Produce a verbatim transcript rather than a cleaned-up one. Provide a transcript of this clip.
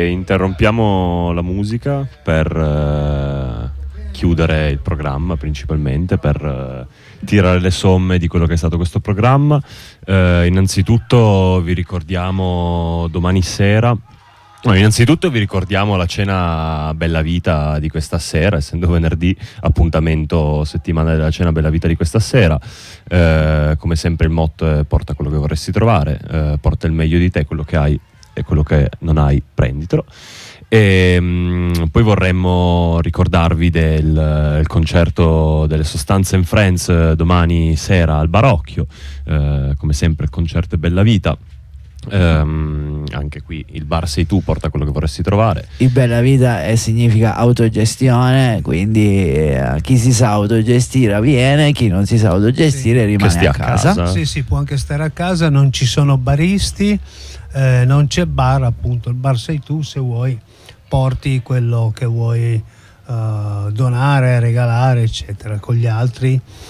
e interrompiamo la musica per eh, chiudere il programma, principalmente per eh, tirare le somme di quello che è stato questo programma. Eh, innanzitutto vi ricordiamo domani sera. No, innanzitutto vi ricordiamo la cena Bella Vita di questa sera, essendo venerdì, appuntamento settimanale della cena Bella Vita di questa sera. Eh, come sempre il motto è: porta quello che vorresti trovare, eh, porta il meglio di te, quello che hai e quello che non hai prenditelo. E mh, poi vorremmo ricordarvi del il concerto delle Sostanze and Friends eh, domani sera al Barocchio, eh, come sempre il concerto è Bella Vita. Um, anche qui il bar sei tu, porta quello che vorresti trovare. Il Bella Vita è, significa autogestione, quindi eh, chi si sa autogestire viene, chi non si sa autogestire sì. rimane a casa. casa. Sì, sì, può anche stare a casa, non ci sono baristi, eh, non c'è bar, appunto, il bar sei tu, se vuoi porti quello che vuoi uh, donare, regalare, eccetera, con gli altri.